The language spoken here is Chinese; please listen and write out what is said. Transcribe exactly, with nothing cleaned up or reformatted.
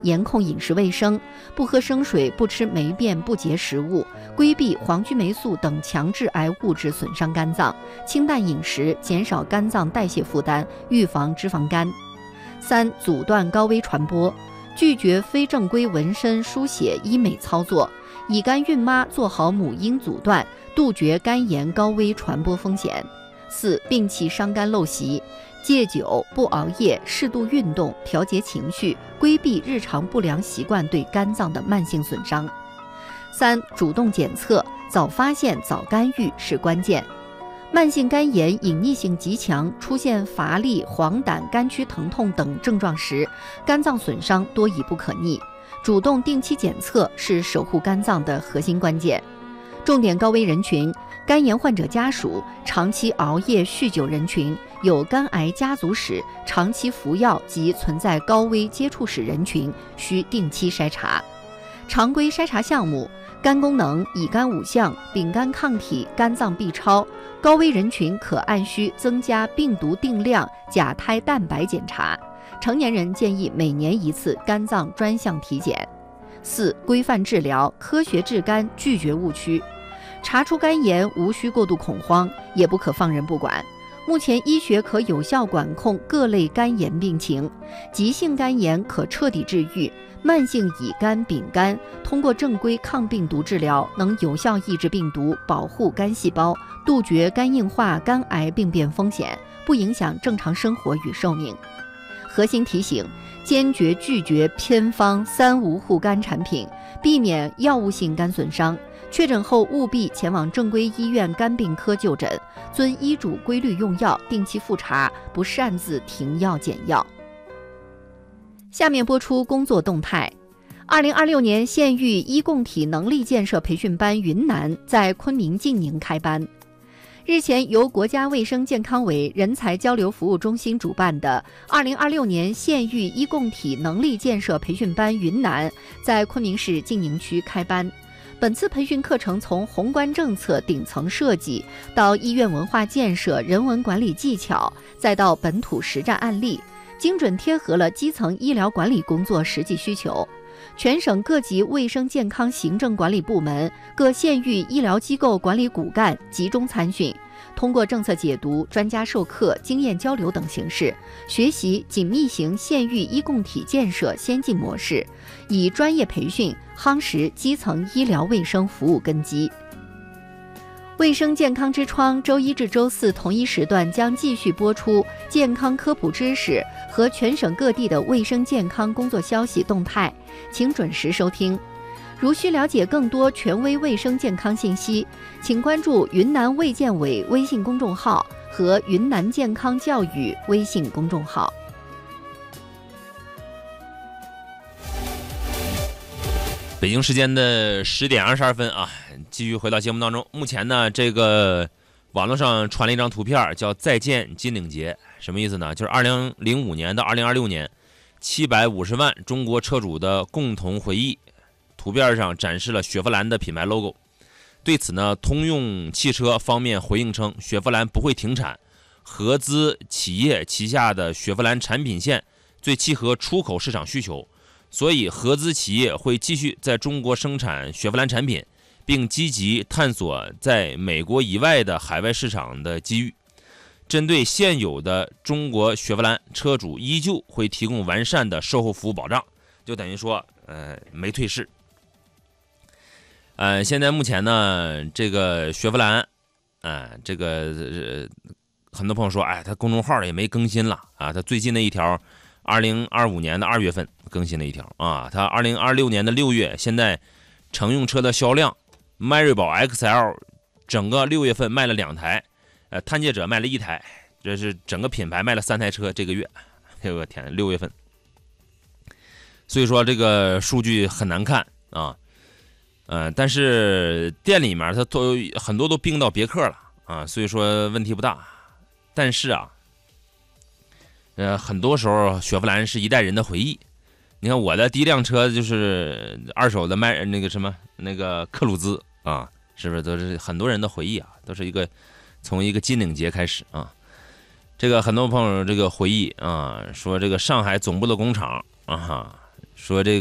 严控饮食卫生，不喝生水，不吃霉变不洁食物，规避黄曲霉素等强致癌物质损伤肝脏，清淡饮食，减少肝脏代谢负担，预防脂肪肝。三、阻断高危传播，拒绝非正规纹身、输血、医美操作，乙肝孕妈做好母婴阻断，杜绝肝炎高危传播风险。四、摒弃伤肝陋习，戒酒、不熬夜，适度运动，调节情绪，规避日常不良习惯对肝脏的慢性损伤。三、主动检测，早发现早干预是关键。慢性肝炎隐匿性极强，出现乏力、黄疸、肝区疼痛等症状时，肝脏损伤多已不可逆。主动定期检测是守护肝脏的核心关键。重点高危人群：肝炎患者家属、长期熬夜、酗酒人群、有肝癌家族史、长期服药及存在高危接触史人群，需定期筛查。常规筛查项目：肝功能、乙肝五项、丙肝抗体、肝脏 B 超。高危人群可按需增加病毒定量、甲胎蛋白检查。成年人建议每年一次肝脏专项体检。四、规范治疗，科学治肝，拒绝误区。查出肝炎无需过度恐慌，也不可放任不管。目前医学可有效管控各类肝炎病情，急性肝炎可彻底治愈，慢性乙肝、丙肝通过正规抗病毒治疗，能有效抑制病毒，保护肝细胞，杜绝肝硬化、肝癌病变风险，不影响正常生活与寿命。核心提醒：坚决拒绝偏方三无护肝产品，避免药物性肝损伤。确诊后务必前往正规医院肝病科就诊，遵医嘱规律用药，定期复查，不擅自停药减药。下面播出工作动态。二零二六年县域医共体能力建设培训班云南在昆明晋宁开班。日前，由国家卫生健康委人才交流服务中心主办的二零二六年县域医共体能力建设培训班云南在昆明市晋宁区开班。本次培训课程从宏观政策顶层设计到医院文化建设、人文管理技巧，再到本土实战案例，精准贴合了基层医疗管理工作实际需求。全省各级卫生健康行政管理部门、各县域医疗机构管理骨干集中参训，通过政策解读、专家授课、经验交流等形式，学习紧密型县域医共体建设先进模式，以专业培训夯实基层医疗卫生服务根基。卫生健康之窗周一至周四同一时段将继续播出健康科普知识和全省各地的卫生健康工作消息动态，请准时收听。如需了解更多权威卫生健康信息，请关注云南卫健委微信公众号和云南健康教育微信公众号。 北京时间的十点二十二分啊，继续回到节目当中。目前呢，这个网络上传了一张图片，叫再见金岭节，什么意思呢？就是二零零五年到二零二六年七百五十万中国车主的共同回忆。图片上展示了雪佛兰的品牌 logo。对此呢，通用汽车方面回应称，雪佛兰不会停产，合资企业旗下的雪佛兰产品线最契合出口市场需求，所以合资企业会继续在中国生产雪佛兰产品，并积极探索在美国以外的海外市场的机遇。针对现有的中国雪佛兰车主，依旧会提供完善的售后服务保障，就等于说呃没退市。呃，现在目前呢，这个雪佛兰，啊、呃，这个、呃、很多朋友说，哎，他公众号也没更新了啊。他最近的一条，二零二五年的二月份更新了一条啊。他二零二六年的六月，现在乘用车的销量，迈锐宝 X L 整个六月份卖了两台，呃，探界者卖了一台，这是整个品牌卖了三台车。这个月，哎呦我天，六月份，所以说这个数据很难看啊。呃，但是店里面它都很多都并到别克了啊，所以说问题不大。但是啊，呃，很多时候雪佛兰是一代人的回忆。你看我的第一辆车就是二手的迈那个什么那个克鲁兹啊，是不是都是很多人的回忆啊？都是一个从一个金岭节开始啊。这个很多朋友这个回忆啊，说这个上海总部的工厂啊， 说这